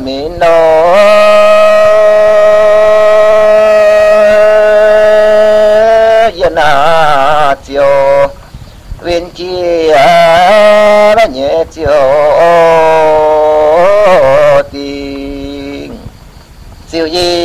mi no yên à chiều bên kia nó nhẹ chiều tình chiều gì